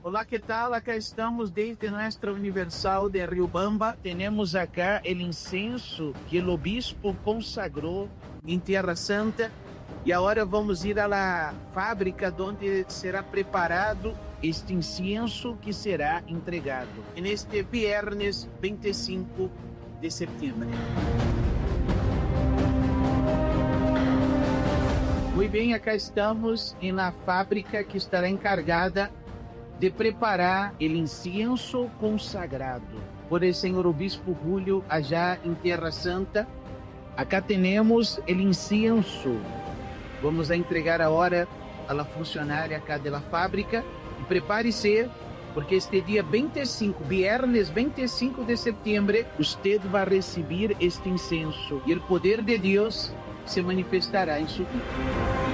Olá, ¿qué tal? Acá estamos desde nuestra Universal de Riobamba. Tenemos acá el incenso que el obispo consagró en Tierra Santa. E agora vamos ir à fábrica onde será preparado este incienso que será entregado neste viernes 25 de setembro. Muito bem, acá estamos na fábrica que estará encargada de preparar o incienso consagrado por el Senhor Obispo Julio allá em Tierra Santa. Acá temos o incienso. Vamos a entregar agora a la funcionária acá da fábrica. E prepare-se, porque este dia 25, viernes 25 de setembro, você vai receber este incenso e o poder de Deus se manifestará em sua vida.